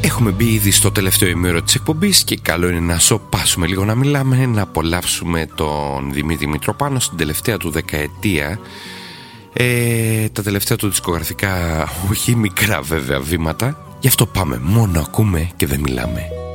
Έχουμε μπει ήδη στο τελευταίο ημίωρο της εκπομπής και καλό είναι να σοπάσουμε λίγο να μιλάμε, να απολαύσουμε τον Δημήτρη Μητροπάνο στην τελευταία του δεκαετία. Τα τελευταία του δισκογραφικά, όχι μικρά βέβαια βήματα. Γι' αυτό πάμε, μόνο ακούμε και δεν μιλάμε.